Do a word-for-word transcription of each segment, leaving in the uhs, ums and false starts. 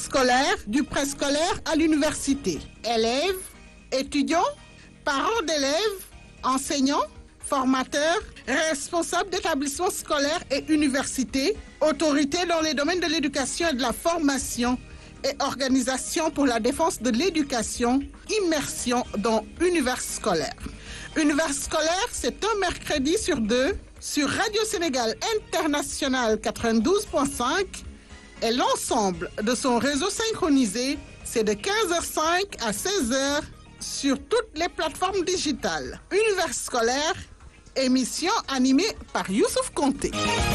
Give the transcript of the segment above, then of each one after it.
scolaire, du préscolaire à l'université. Élèves, étudiants, parents d'élèves, enseignants, formateurs, responsables d'établissements scolaires et universités, autorités dans les domaines de l'éducation et de la formation et organisations pour la défense de l'éducation, immersion dans Univers scolaire. Univers scolaire, c'est un mercredi sur deux sur Radio Sénégal International quatre-vingt-douze point cinq et l'ensemble de son réseau synchronisé, c'est de quinze heures cinq à seize heures sur toutes les plateformes digitales. Univers scolaire, émission animée par Youssouf Konté.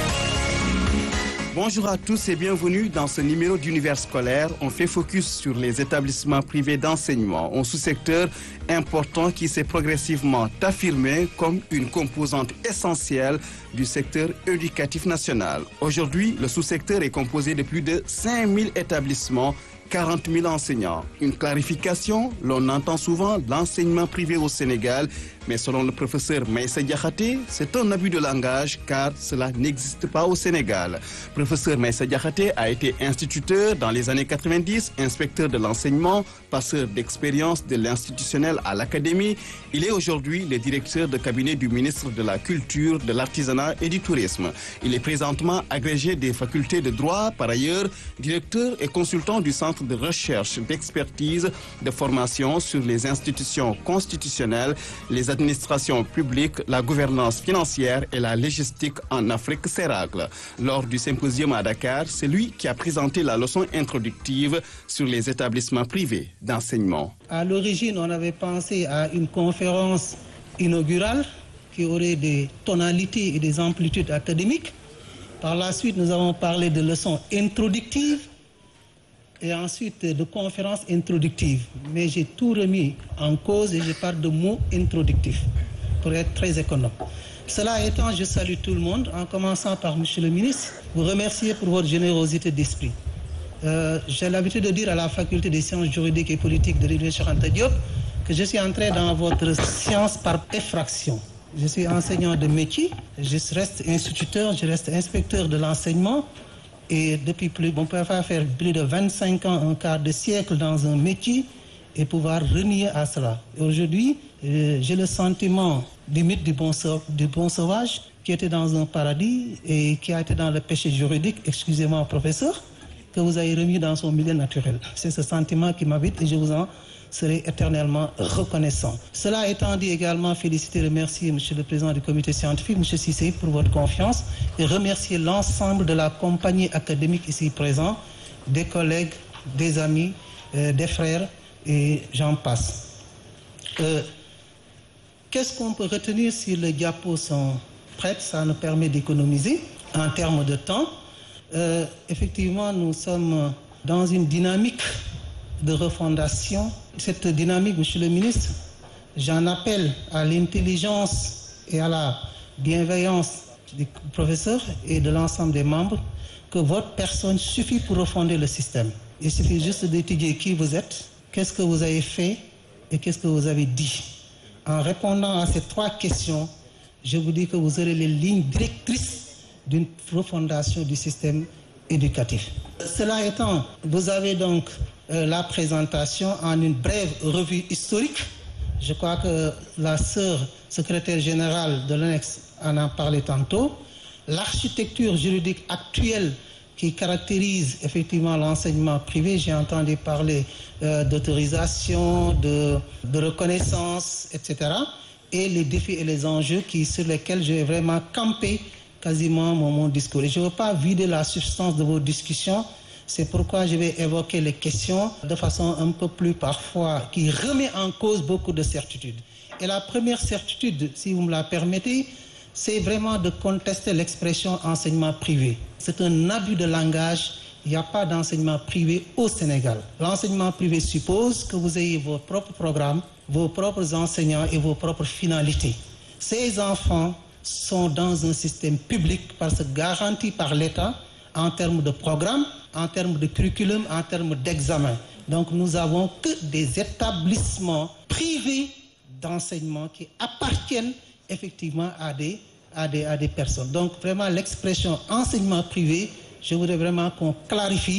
Bonjour à tous et bienvenue dans ce numéro d'Univers scolaire. On fait focus sur les établissements privés d'enseignement, un sous-secteur important qui s'est progressivement affirmé comme une composante essentielle du secteur éducatif national. Aujourd'hui, le sous-secteur est composé de plus de cinq mille établissements, quarante mille enseignants. Une clarification, l'on entend souvent l'enseignement privé au Sénégal, mais selon le professeur Meïssa Diakhaté, c'est un abus de langage car cela n'existe pas au Sénégal. Professeur Meïssa Diakhaté a été instituteur dans les années quatre-vingt-dix, inspecteur de l'enseignement, passeur d'expérience de l'institutionnel à l'académie. Il est aujourd'hui le directeur de cabinet du ministre de la Culture, de l'Artisanat et du Tourisme. Il est présentement agrégé des facultés de droit, par ailleurs directeur et consultant du Centre de recherche, d'expertise, de formation sur les institutions constitutionnelles, les administrations publiques, la gouvernance financière et la logistique en Afrique CERACLE. Lors du symposium à Dakar, c'est lui qui a présenté la leçon introductive sur les établissements privés d'enseignement. À l'origine, on avait pensé à une conférence inaugurale qui aurait des tonalités et des amplitudes académiques. Par la suite, nous avons parlé de leçons introductives et ensuite de conférences introductives. Mais j'ai tout remis en cause et je parle de mots introductifs pour être très économe. Cela étant, je salue tout le monde en commençant par Monsieur le ministre, vous remercier pour votre générosité d'esprit. Euh, j'ai l'habitude de dire à la faculté des sciences juridiques et politiques de l'Université Cheikh Anta Diop que je suis entré dans votre science par effraction. Je suis enseignant de métier, je reste instituteur, je reste inspecteur de l'enseignement. Et depuis plus, on peut faire plus de vingt-cinq ans, un quart de siècle dans un métier et pouvoir renier à cela. Et aujourd'hui, euh, j'ai le sentiment du mythe du bon, du bon sauvage qui était dans un paradis et qui a été dans le péché juridique, excusez-moi professeur, que vous avez remis dans son milieu naturel. C'est ce sentiment qui m'habite et je vous en serai éternellement reconnaissant. Cela étant dit également, féliciter et remercier M. le Président du comité scientifique, M. Cissé, pour votre confiance et remercier l'ensemble de la compagnie académique ici présent, des collègues, des amis, euh, des frères et j'en passe. Euh, qu'est-ce qu'on peut retenir si les diapos sont prêtes? Ça nous permet d'économiser en termes de temps. Euh, effectivement, nous sommes dans une dynamique de refondation. Cette dynamique, Monsieur le ministre, j'en appelle à l'intelligence et à la bienveillance du professeur et de l'ensemble des membres, que votre personne suffit pour refonder le système. Il suffit juste d'étudier qui vous êtes, qu'est-ce que vous avez fait et qu'est-ce que vous avez dit. En répondant à ces trois questions, je vous dis que vous aurez les lignes directrices d'une refondation du système éducatif. Cela étant, vous avez donc euh, la présentation en une brève revue historique. Je crois que la sœur secrétaire générale de l'O N E X en a parlé tantôt. L'architecture juridique actuelle qui caractérise effectivement l'enseignement privé, j'ai entendu parler euh, d'autorisation, de, de reconnaissance, et cetera. Et les défis et les enjeux qui, sur lesquels je vais vraiment camper quasiment mon, mon discours. Et je ne veux pas vider la substance de vos discussions. C'est pourquoi je vais évoquer les questions de façon un peu plus parfois qui remet en cause beaucoup de certitudes. Et la première certitude, si vous me la permettez, c'est vraiment de contester l'expression enseignement privé. C'est un abus de langage. Il n'y a pas d'enseignement privé au Sénégal. L'enseignement privé suppose que vous ayez vos propres programmes, vos propres enseignants et vos propres finalités. Ces enfants sont dans un système public parce que garanti par l'État en termes de programme, en termes de curriculum, en termes d'examen. Donc nous avons que des établissements privés d'enseignement qui appartiennent effectivement à des, à des, à des personnes. Donc vraiment l'expression enseignement privé, je voudrais vraiment qu'on clarifie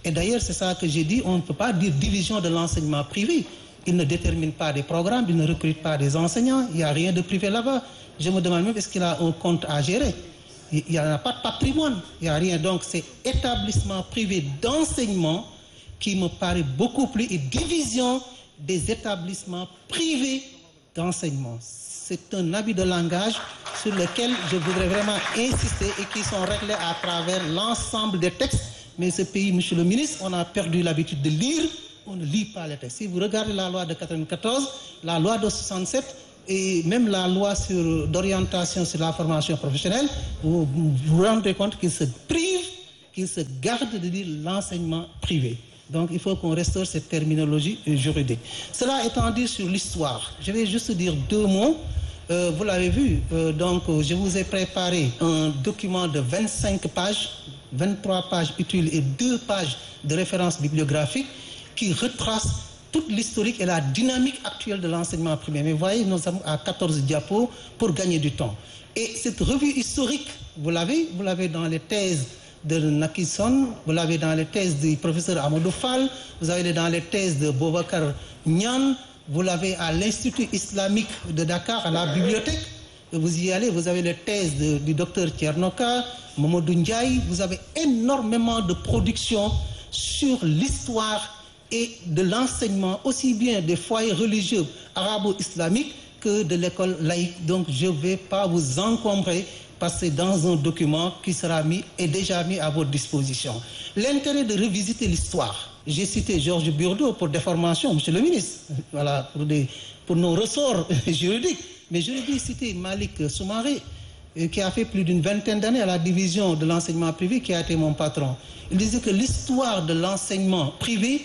Et d'ailleurs, c'est ça que j'ai dit, on ne peut pas dire division de l'enseignement privé. Il ne détermine pas des programmes, il ne recrute pas des enseignants, il n'y a rien de privé là-bas. Je me demande même est-ce qu'il a un compte à gérer. Il n'y a pas de patrimoine, il n'y a rien. Donc c'est établissement privé d'enseignement qui me paraît beaucoup plus, et division des établissements privés d'enseignement. C'est un abus de langage sur lequel je voudrais vraiment insister et qui sont réglés à travers l'ensemble des textes. Mais ce pays, monsieur le ministre, on a perdu l'habitude de lire, on ne lit pas les textes. Si vous regardez la loi de quatre-vingt-quatorze, la loi de soixante-sept et même la loi sur, d'orientation sur la formation professionnelle, vous vous, vous rendez compte qu'ils se privent, qu'ils se gardent de dire l'enseignement privé. Donc il faut qu'on restaure cette terminologie juridique. Cela étant dit sur l'histoire, je vais juste dire deux mots. Euh, vous l'avez vu, euh, donc je vous ai préparé un document de vingt-cinq pages, vingt-trois pages utiles et deux pages de référence bibliographique qui retrace toute l'historique et la dynamique actuelle de l'enseignement primaire. Mais vous voyez, nous sommes à quatorze diapos pour gagner du temps. Et cette revue historique, vous l'avez, vous l'avez dans les thèses de Nakison, vous l'avez dans les thèses du professeur Amadou Fall, vous avez dans les thèses de Boubacar Niane, vous l'avez à l'Institut islamique de Dakar, à la bibliothèque. Vous y allez, vous avez les thèses de, du docteur Tchernoka, Mamadou Ndiaye. Vous avez énormément de productions sur l'histoire et de l'enseignement, aussi bien des foyers religieux arabo-islamiques que de l'école laïque. Donc je ne vais pas vous encombrer, parce que c'est dans un document qui sera mis et déjà mis à votre disposition. L'intérêt de revisiter l'histoire. J'ai cité Georges Burdeau pour des formations, monsieur le ministre, voilà, pour, des, pour nos ressorts juridiques. Mais je vais citer Malik Soumaré, qui a fait plus d'une vingtaine d'années à la division de l'enseignement privé, qui a été mon patron. Il disait que l'histoire de l'enseignement privé,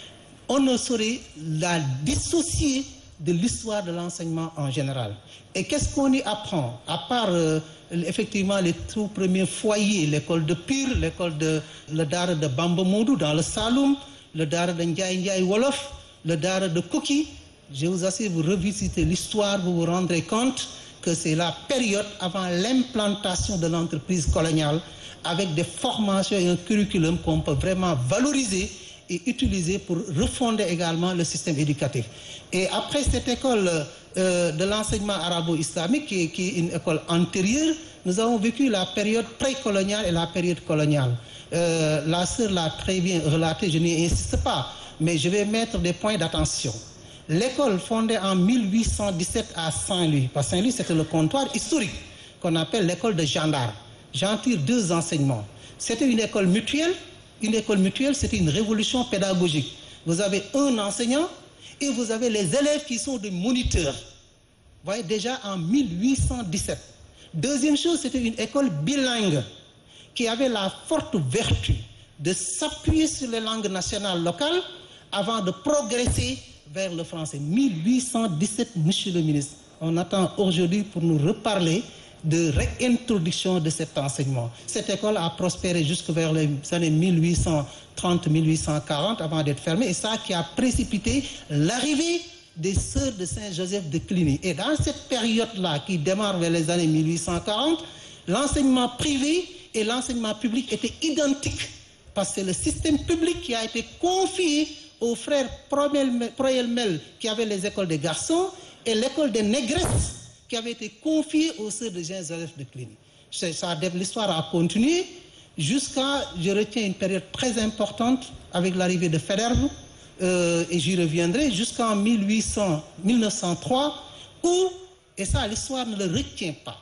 on ne saurait la dissocier de l'histoire de l'enseignement en général. Et qu'est-ce qu'on y apprend? À part euh, effectivement les tout premiers foyers, l'école de Pire, l'école de le Dara de Bamba Modou dans le Saloum, le Dara de Ndiaye Ndiaye Wolof, le Dara de Koki. Je vous assure, vous revisitez l'histoire, vous vous rendrez compte que c'est la période avant l'implantation de l'entreprise coloniale, avec des formations et un curriculum qu'on peut vraiment valoriser et utiliser pour refonder également le système éducatif. Et après cette école euh, de l'enseignement arabo-islamique, qui, qui est une école antérieure, nous avons vécu la période précoloniale et la période coloniale. Euh, la sœur l'a très bien relaté, je n'y insiste pas, mais je vais mettre des points d'attention. L'école fondée en mille huit cent dix-sept à Saint-Louis, parce que Saint-Louis c'était le comptoir historique qu'on appelle l'école de gendarmes. J'en tire deux enseignements. C'était une école mutuelle. Une école mutuelle, c'était une révolution pédagogique. Vous avez un enseignant et vous avez les élèves qui sont des moniteurs. Vous voyez, déjà en mille huit cent dix-sept. Deuxième chose, c'était une école bilingue qui avait la forte vertu de s'appuyer sur les langues nationales locales avant de progresser vers le français. mille huit cent dix-sept, monsieur le ministre. On attend aujourd'hui pour nous reparler de réintroduction de cet enseignement. Cette école a prospéré jusque vers les années mille huit cent trente à mille huit cent quarante avant d'être fermée, et ça qui a précipité l'arrivée des sœurs de Saint-Joseph de Cluny. Et dans cette période-là, qui démarre vers les années mille huit cent quarante, l'enseignement privé et l'enseignement public étaient identiques, parce que le système public qui a été confié aux frères Proyelmel qui avaient les écoles des garçons et l'école des négresses qui avait été confiée aux sœurs de Saint-Joseph de Cluny. L'histoire a continué jusqu'à, je retiens une période très importante avec l'arrivée de Federbe, euh, et j'y reviendrai, jusqu'en mille huit cents, mille neuf cent trois, où, et ça l'histoire ne le retient pas,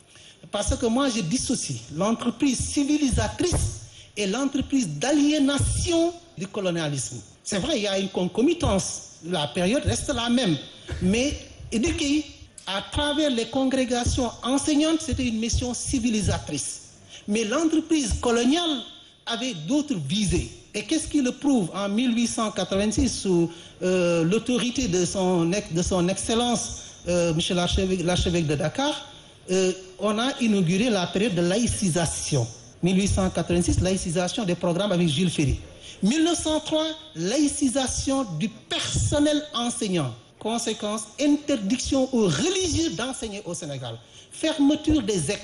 parce que moi je dissocie l'entreprise civilisatrice et l'entreprise d'aliénation du colonialisme. C'est vrai, il y a une concomitance, la période reste la même, mais éduquer à travers les congrégations enseignantes, c'était une mission civilisatrice. Mais l'entreprise coloniale avait d'autres visées. Et qu'est-ce qui le prouve? En mille huit cent quatre-vingt-six, sous euh, l'autorité de son, de son excellence, euh, M. l'archevêque de Dakar, euh, on a inauguré la période de laïcisation. mille huit cent quatre-vingt-six, laïcisation des programmes avec Jules Ferry. mille neuf cent trois, laïcisation du personnel enseignant. Conséquence, interdiction aux religieux d'enseigner au Sénégal. Fermeture des écoles.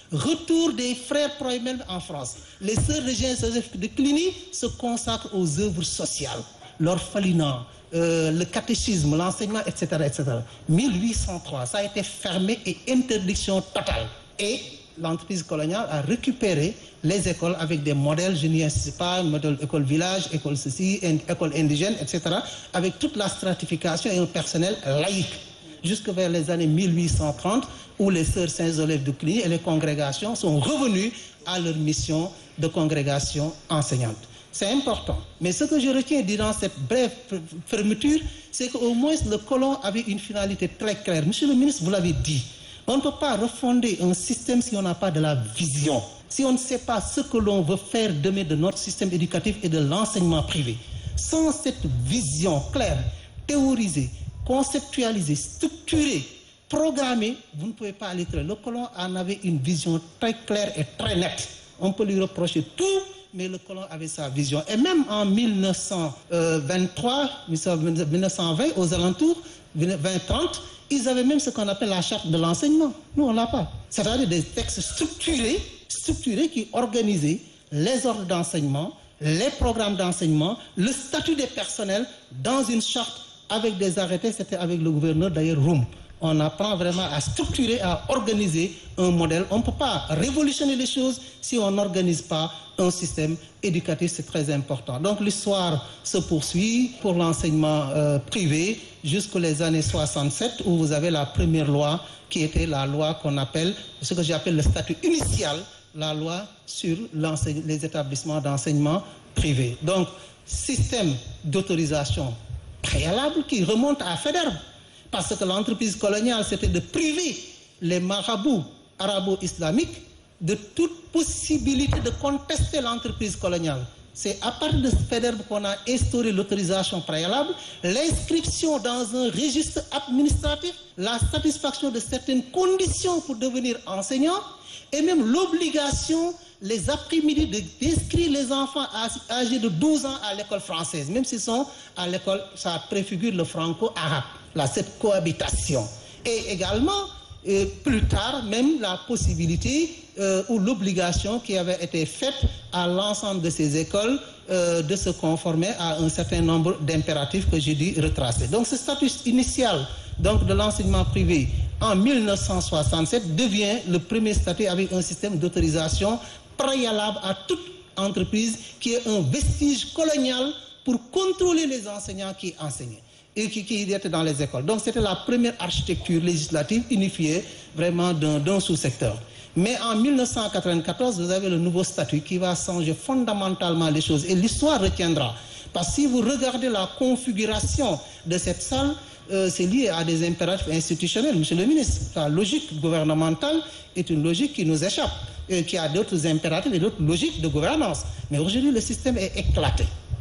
Retour des frères Proemel en France. Les sœurs de Saint-Joseph de Cluny se consacrent aux œuvres sociales. L'orphelinat, euh, le catéchisme, l'enseignement, et cetera, et cetera. mille huit cent trois, ça a été fermé et interdiction totale. Et l'entreprise coloniale a récupéré les écoles avec des modèles, je n'y insiste pas, modèle école village, école ceci, école indigène, et cetera, avec toute la stratification et un personnel laïque, jusque vers les années mille huit cent trente, où les sœurs Saint-Joseph de Cluny et les congrégations sont revenues à leur mission de congrégation enseignante. C'est important. Mais ce que je retiens durant cette brève fermeture, c'est qu'au moins le colon avait une finalité très claire. Monsieur le ministre, vous l'avez dit, on ne peut pas refonder un système si on n'a pas de la vision, si on ne sait pas ce que l'on veut faire demain de notre système éducatif et de l'enseignement privé. Sans cette vision claire, théorisée, conceptualisée, structurée, programmée, vous ne pouvez pas aller très loin. Le colon en avait une vision très claire et très nette. On peut lui reprocher tout, mais le colon avait sa vision. Et même en mille neuf cent vingt-trois, mille neuf cent vingt, aux alentours, vingt trente, ils avaient même ce qu'on appelle la charte de l'enseignement. Nous, on ne l'a pas. C'est-à-dire des textes structurés, structurés qui organisaient les ordres d'enseignement, les programmes d'enseignement, le statut des personnels dans une charte avec des arrêtés. C'était avec le gouverneur, d'ailleurs, Roum. On apprend vraiment à structurer, à organiser un modèle. On ne peut pas révolutionner les choses si on n'organise pas un système éducatif, c'est très important. Donc l'histoire se poursuit pour l'enseignement euh, privé jusqu'aux années soixante-sept, où vous avez la première loi qui était la loi qu'on appelle, ce que j'appelle le statut initial, la loi sur les établissements d'enseignement privé. Donc, système d'autorisation préalable qui remonte à Faidherbe. Parce que l'entreprise coloniale, c'était de priver les marabouts arabo-islamiques de toute possibilité de contester l'entreprise coloniale. C'est à partir de Faidherbe qu'on a instauré l'autorisation préalable, l'inscription dans un registre administratif, la satisfaction de certaines conditions pour devenir enseignant, et même l'obligation, les après-midi, d'inscrire les enfants âgés de douze ans à l'école française, même s'ils sont à l'école, ça préfigure le franco-arabe, là, cette cohabitation. Et également, euh, plus tard, même la possibilité euh, ou l'obligation qui avait été faite à l'ensemble de ces écoles euh, de se conformer à un certain nombre d'impératifs que j'ai dû retracer. Donc ce statut initial donc, de l'enseignement privé en mille neuf cent soixante-sept devient le premier statut avec un système d'autorisation préalable à toute entreprise qui est un vestige colonial pour contrôler les enseignants qui enseignaient et qui, qui étaient dans les écoles. Donc c'était la première architecture législative unifiée vraiment d'un sous-secteur. Mais en mille neuf cent quatre-vingt-quatorze, vous avez le nouveau statut qui va changer fondamentalement les choses et l'histoire retiendra. Parce que si vous regardez la configuration de cette salle, euh, c'est lié à des impératifs institutionnels, monsieur le ministre. La logique gouvernementale est une logique qui nous échappe, et qui a d'autres impératifs et d'autres logiques de gouvernance. Mais aujourd'hui, le système est éclaté.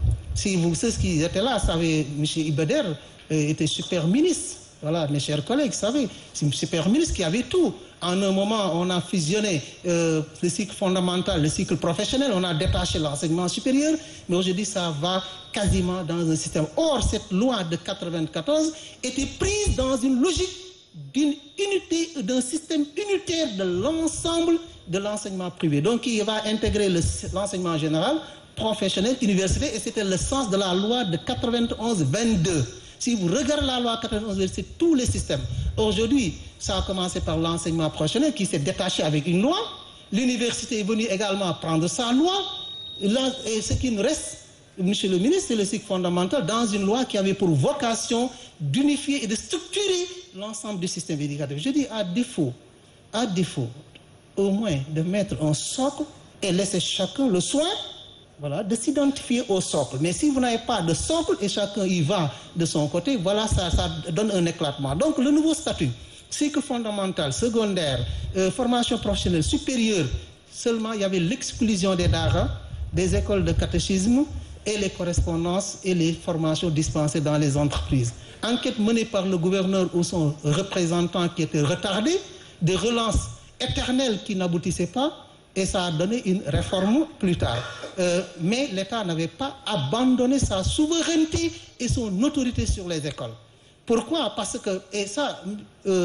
Si vous, ceux qui étaient là, savez, M. Ibeder euh, était super ministre. Voilà, mes chers collègues, vous savez, c'est un super ministre qui avait tout. En un moment, on a fusionné euh, le cycle fondamental, le cycle professionnel, on a détaché l'enseignement supérieur, mais aujourd'hui, ça va quasiment dans un système. Or, cette loi de quatre-vingt-quatorze était prise dans une logique d'une unité, d'un système unitaire de l'ensemble de l'enseignement privé. Donc, il va intégrer l'enseignement général, professionnel, université, et c'était le sens de la loi de quatre-vingt-onze vingt-deux. Si vous regardez la loi quatre-vingt-onze vingt-deux, c'est tous les systèmes. Aujourd'hui, ça a commencé par l'enseignement professionnel qui s'est détaché avec une loi. L'université est venue également prendre sa loi. Et, là, et ce qui nous reste, monsieur le ministre, c'est le cycle fondamental dans une loi qui avait pour vocation d'unifier et de structurer l'ensemble du système éducatif. Je dis à défaut, à défaut, au moins de mettre un socle et laisser chacun le soin, voilà, de s'identifier au socle. Mais si vous n'avez pas de socle et chacun y va de son côté, voilà, ça, ça donne un éclatement. Donc le nouveau statut, cycle fondamental, secondaire, euh, formation professionnelle supérieure, seulement il y avait l'exclusion des daara, des écoles de catéchisme et les correspondances et les formations dispensées dans les entreprises. Enquête menée par le gouverneur ou son représentant qui était retardé, des relances éternelles qui n'aboutissaient pas, et ça a donné une réforme plus tard. Euh, mais l'État n'avait pas abandonné sa souveraineté et son autorité sur les écoles. Pourquoi? Parce que, et ça, euh,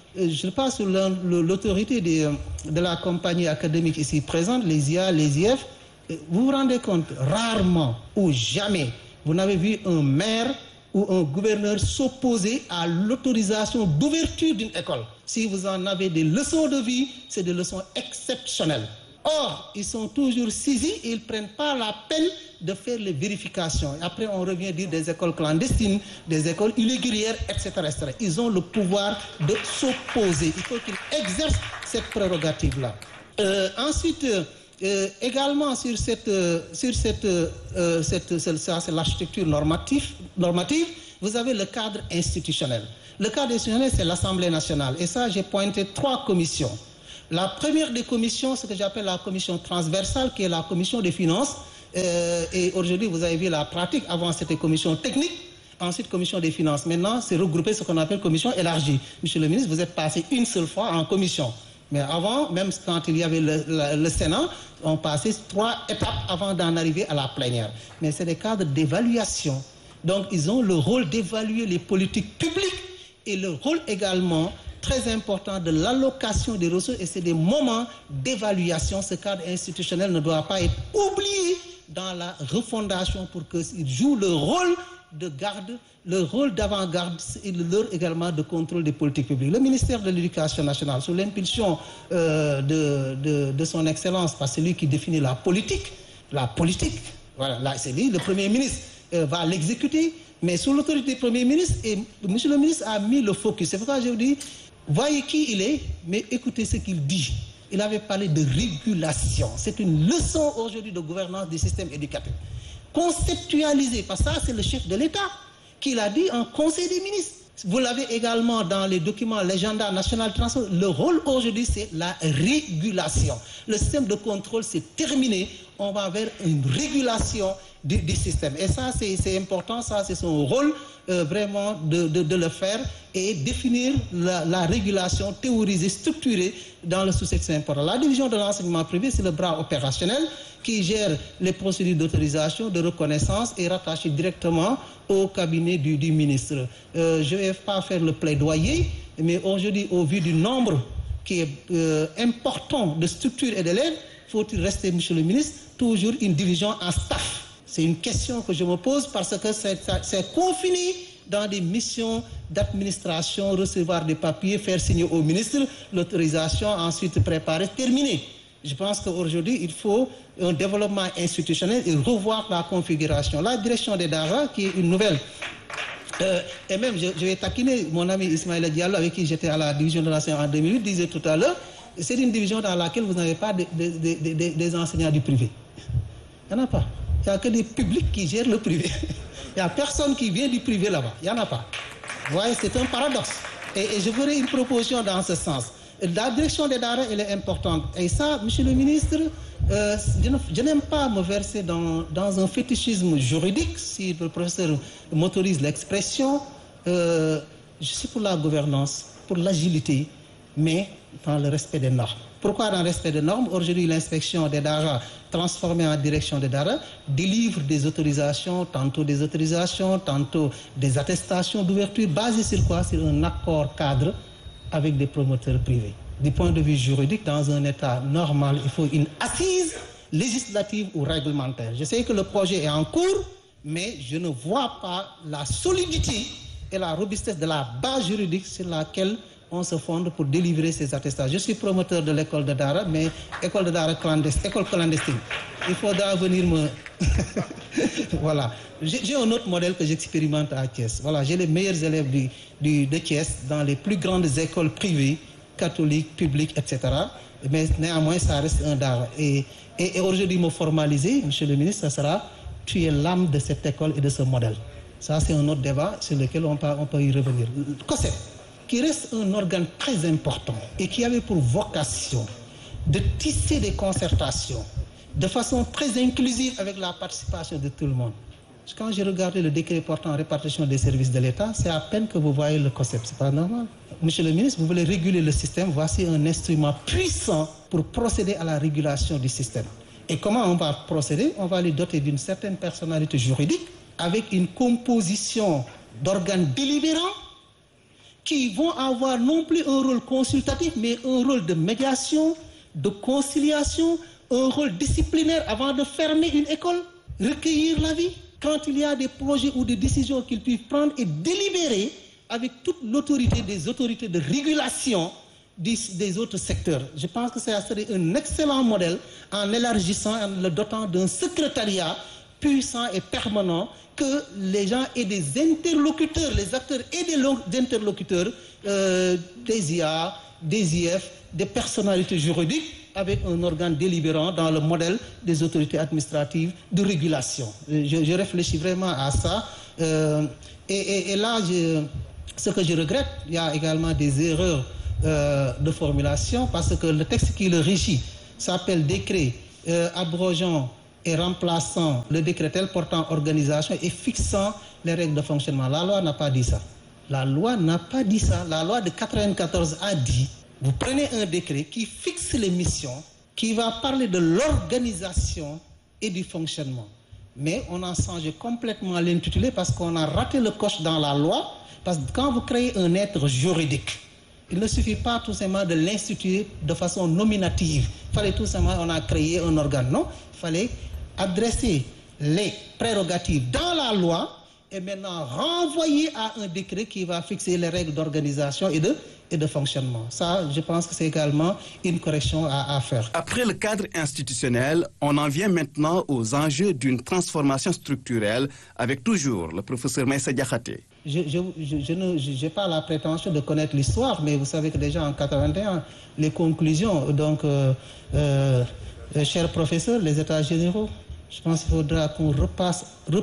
je passe sous l'autorité de, de la compagnie académique ici présente, les I A, les I F. Vous vous rendez compte, rarement ou jamais, vous n'avez vu un maire ou un gouverneur s'opposer à l'autorisation d'ouverture d'une école. Si vous en avez des leçons de vie, c'est des leçons exceptionnelles. Or, ils sont toujours saisis et ils ne prennent pas la peine de faire les vérifications. Et après, on revient dire des écoles clandestines, des écoles irrégulières, et cetera, et cetera. Ils ont le pouvoir de s'opposer. Il faut qu'ils exercent cette prérogative-là. Euh, ensuite, euh, également sur cette, euh, sur cette, euh, cette ça, c'est l'architecture normative, normative, vous avez le cadre institutionnel. Le cadre institutionnel, c'est l'Assemblée nationale. Et ça, j'ai pointé trois commissions. La première des commissions, ce que j'appelle la commission transversale, qui est la commission des finances. Euh, et aujourd'hui, vous avez vu la pratique. Avant, c'était commission technique. Ensuite, commission des finances. Maintenant, c'est regroupé ce qu'on appelle commission élargie. Monsieur le ministre, vous êtes passé une seule fois en commission. Mais avant, même quand il y avait le, le, le Sénat, on passait trois étapes avant d'en arriver à la plénière. Mais c'est des cadres d'évaluation. Donc, ils ont le rôle d'évaluer les politiques publiques et le rôle également très important de l'allocation des ressources, et c'est des moments d'évaluation. Ce cadre institutionnel ne doit pas être oublié dans la refondation pour qu'il joue le rôle de garde, le rôle d'avant-garde et l'heure également de contrôle des politiques publiques. Le ministère de l'Éducation nationale, sous l'impulsion euh, de, de, de son excellence, par celui qui définit la politique, la politique, voilà, là, c'est lui, le Premier ministre, euh, va l'exécuter, mais sous l'autorité du Premier ministre, et M. le ministre a mis le focus. C'est pourquoi je vous dis, voyez qui il est, mais écoutez ce qu'il dit. Il avait parlé de régulation. C'est une leçon aujourd'hui de gouvernance du système éducatif. Conceptualisé, parce que ça, c'est le chef de l'État qui l'a dit en Conseil des ministres. Vous l'avez également dans les documents l'agenda national transport. Le rôle aujourd'hui, c'est la régulation. Le système de contrôle, c'est terminé. On va vers une régulation du, du système. Et ça, c'est important. Ça, c'est son rôle euh, vraiment de, de, de le faire et définir la, la régulation théorisée, structurée dans le sous-secteur important. La division de l'enseignement privé, c'est le bras opérationnel qui gère les procédures d'autorisation, de reconnaissance et rattaché directement au cabinet du, du ministre. Euh, je ne vais pas faire le plaidoyer, mais aujourd'hui, au vu du nombre qui est euh, important de structures et d'élèves, faut-il rester, monsieur le ministre, toujours une division en staff? C'est une question que je me pose parce que c'est confiné dans des missions d'administration, recevoir des papiers, faire signer au ministre, l'autorisation, ensuite préparer, terminer. Je pense qu'aujourd'hui, il faut un développement institutionnel et revoir la configuration. La direction des Dara, qui est une nouvelle. Euh, et même, je, je vais taquiner mon ami Ismaël Diallo, avec qui j'étais à la division de l'enseignement en deux mille huit, disait tout à l'heure, c'est une division dans laquelle vous n'avez pas de, de, de, de, des enseignants du privé. Il n'y en a pas. Il n'y a que des publics qui gèrent le privé. Il n'y a personne qui vient du privé là-bas. Il n'y en a pas. Vous voyez, c'est un paradoxe. Et, et je ferai une proposition dans ce sens. La direction des Dara, elle est importante. Et ça, monsieur le ministre, euh, je n'aime pas me verser dans, dans un fétichisme juridique, si le professeur m'autorise l'expression. Euh, je suis pour la gouvernance, pour l'agilité, mais dans le respect des normes. Pourquoi dans le respect des normes? Aujourd'hui, l'inspection des Dara, transformée en direction des Dara, délivre des autorisations, tantôt des autorisations, tantôt des attestations d'ouverture, basées sur quoi? Sur un accord cadre avec des promoteurs privés. Du point de vue juridique, dans un État normal, il faut une assise législative ou réglementaire. Je sais que le projet est en cours, mais je ne vois pas la solidité et la robustesse de la base juridique sur laquelle on se fonde pour délivrer ces attestations. Je suis promoteur de l'école de Dara, mais école de Dara clandestine, école clandestine. Il faudra venir me... Voilà. J'ai un autre modèle que j'expérimente à Thiès. Voilà, j'ai les meilleurs élèves du, du, de Thiès dans les plus grandes écoles privées, catholiques, publiques, et cetera. Mais néanmoins, ça reste un Dara. Et, et, et aujourd'hui, me formaliser, monsieur le ministre, ça sera tu es l'âme de cette école et de ce modèle. Ça, c'est un autre débat sur lequel on peut, on peut y revenir. COSEP, qui reste un organe très important et qui avait pour vocation de tisser des concertations de façon très inclusive avec la participation de tout le monde. Quand j'ai regardé le décret portant répartition des services de l'État, c'est à peine que vous voyez le concept. C'est pas normal. Monsieur le ministre, vous voulez réguler le système, voici un instrument puissant pour procéder à la régulation du système. Et comment on va procéder? On va lui doter d'une certaine personnalité juridique avec une composition d'organes délibérants qui vont avoir non plus un rôle consultatif, mais un rôle de médiation, de conciliation, un rôle disciplinaire avant de fermer une école, recueillir l'avis quand il y a des projets ou des décisions qu'ils puissent prendre et délibérer avec toute l'autorité des autorités de régulation des, des autres secteurs. Je pense que ça serait un excellent modèle en élargissant, en le dotant d'un secrétariat puissant et permanent, que les gens aient des interlocuteurs, les acteurs et des interlocuteurs, euh, des I A, des I F, des personnalités juridiques, avec un organe délibérant dans le modèle des autorités administratives de régulation. Je, je réfléchis vraiment à ça. Euh, et, et, et là, je, ce que je regrette, il y a également des erreurs euh, de formulation, parce que le texte qui le régit s'appelle décret euh, abrogeant et remplaçant le décret tel portant organisation et fixant les règles de fonctionnement. La loi n'a pas dit ça. La loi n'a pas dit ça. La loi de quatre-vingt-quatorze a dit, vous prenez un décret qui fixe les missions, qui va parler de l'organisation et du fonctionnement. Mais on a changé complètement l'intitulé parce qu'on a raté le coche dans la loi. Parce que quand vous créez un être juridique, il ne suffit pas tout simplement de l'instituer de façon nominative. Il fallait tout simplement, on a créé un organe. Non, il fallait adresser les prérogatives dans la loi et maintenant renvoyer à un décret qui va fixer les règles d'organisation et de, et de fonctionnement. Ça, je pense que c'est également une correction à, à faire. Après le cadre institutionnel, on en vient maintenant aux enjeux d'une transformation structurelle avec toujours le professeur Meïssa Diakhaté. Je, je, je, je n'ai pas la prétention de connaître l'histoire, mais vous savez que déjà en quatre-vingt-un, les conclusions, donc, euh, euh, cher professeur, les États généraux, je pense qu'il faudra qu'on repasse,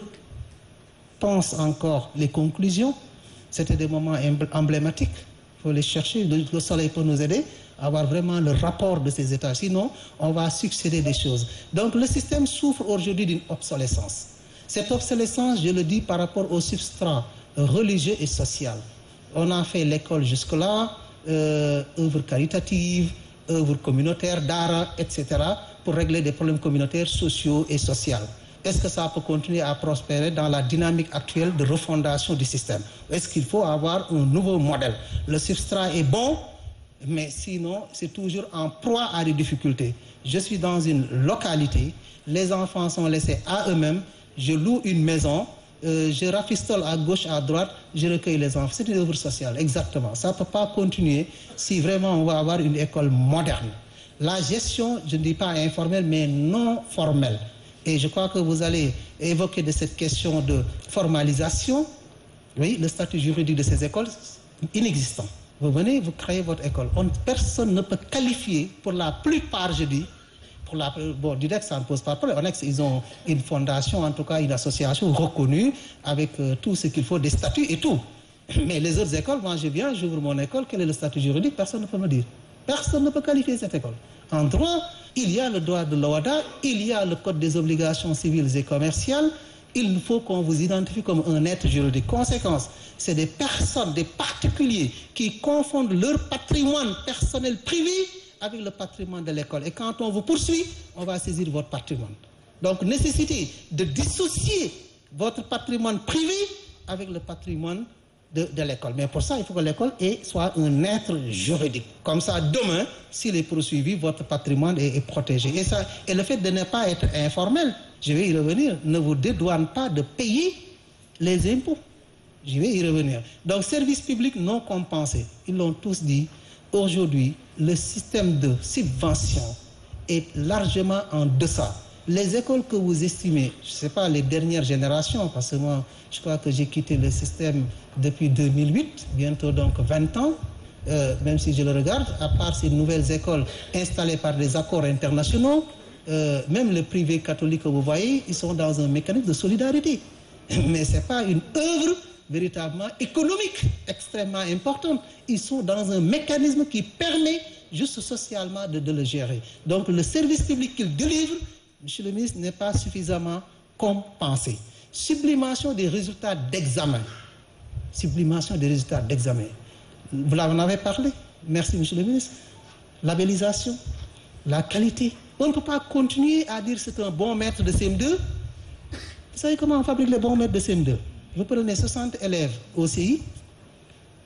repense encore les conclusions. C'était des moments emblématiques. Il faut les chercher. Le soleil peut nous aider à avoir vraiment le rapport de ces États. Sinon, on va succéder des choses. Donc, le système souffre aujourd'hui d'une obsolescence. Cette obsolescence, je le dis par rapport au substrat religieux et social. On a fait l'école jusque-là, euh, œuvres caritatives, œuvres communautaires, d'art, et cetera, pour régler des problèmes communautaires, sociaux et sociaux. Est-ce que ça peut continuer à prospérer dans la dynamique actuelle de refondation du système? Est-ce qu'il faut avoir un nouveau modèle? Le substrat est bon, mais sinon, c'est toujours en proie à des difficultés. Je suis dans une localité, les enfants sont laissés à eux-mêmes, je loue une maison, Euh, je rafistole à gauche, à droite, je recueille les enfants. C'est une œuvre sociale, exactement. Ça ne peut pas continuer si vraiment on va avoir une école moderne. La gestion, je ne dis pas informelle, mais non formelle. Et je crois que vous allez évoquer de cette question de formalisation. Oui, le statut juridique de ces écoles, inexistant. Vous venez, vous créez votre école. On, personne ne peut qualifier, pour la plupart, je dis, Pour la, bon, direct, ça ne pose pas de problème. Ils ont une fondation, en tout cas une association reconnue avec euh, tout ce qu'il faut, des statuts et tout. Mais les autres écoles, moi je viens, j'ouvre mon école, quel est le statut juridique? Personne ne peut me dire. Personne ne peut qualifier cette école. En droit, il y a le droit de l'OHADA, il y a le code des obligations civiles et commerciales. Il faut qu'on vous identifie comme un être juridique. Conséquence, c'est des personnes, des particuliers qui confondent leur patrimoine personnel privé avec le patrimoine de l'école. Et quand on vous poursuit, on va saisir votre patrimoine. Donc, nécessité de dissocier votre patrimoine privé avec le patrimoine de, de l'école. Mais pour ça, il faut que l'école ait, soit un être juridique. Comme ça, demain, s'il est poursuivi, votre patrimoine est, est protégé. Et, ça, et le fait de ne pas être informel, je vais y revenir, ne vous dédouane pas de payer les impôts. Je vais y revenir. Donc, service public non compensé, ils l'ont tous dit. Aujourd'hui, le système de subvention est largement en deçà. Les écoles que vous estimez, je ne sais pas, les dernières générations, parce que moi, je crois que j'ai quitté le système depuis deux mille huit, bientôt donc vingt ans, euh, même si je le regarde, à part ces nouvelles écoles installées par des accords internationaux, euh, même les privés catholiques que vous voyez, ils sont dans un mécanisme de solidarité. Mais ce n'est pas une œuvre véritablement économique, extrêmement importante. Ils sont dans un mécanisme qui permet juste socialement de, de le gérer. Donc le service public qu'ils délivrent, monsieur le ministre, n'est pas suffisamment compensé. Sublimation des résultats d'examen. Sublimation des résultats d'examen. Vous en avez parlé. Merci, monsieur le ministre. Labellisation, la qualité. On ne peut pas continuer à dire que c'est un bon maître de C M deux. Vous savez comment on fabrique les bons maîtres de C M deux? Vous prenez soixante élèves au C I,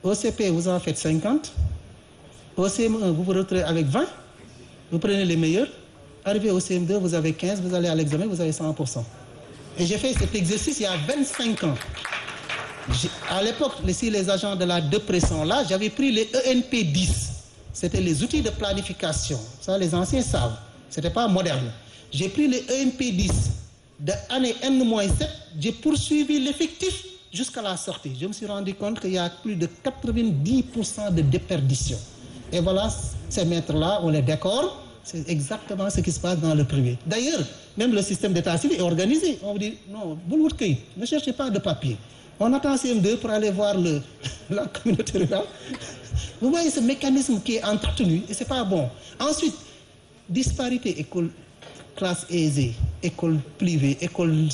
Au C P, vous en faites cinquante. Au C M un, vous vous retrouvez avec vingt. Vous prenez les meilleurs. Arrivé au C M deux, vous avez quinze. Vous allez à l'examen, vous avez cent pour cent. Et j'ai fait cet exercice il y a vingt-cinq ans. À l'époque, si les agents de la D E P R E sont là, j'avais pris les E N P dix. C'était les outils de planification. Ça, les anciens savent. Ce n'était pas moderne. J'ai pris les E N P dix. De année N moins sept, j'ai poursuivi l'effectif jusqu'à la sortie. Je me suis rendu compte qu'il y a plus de quatre-vingt-dix pour cent de déperdition. Et voilà, ces maîtres-là, on les décore. C'est exactement ce qui se passe dans le privé. D'ailleurs, même le système d'état civil est organisé. On vous dit, non, ne cherchez pas de papier. On attend C M deux pour aller voir le, la communauté rurale. Vous voyez ce mécanisme qui est entretenu et ce n'est pas bon. Ensuite, disparité école, classe aisée, école privée, école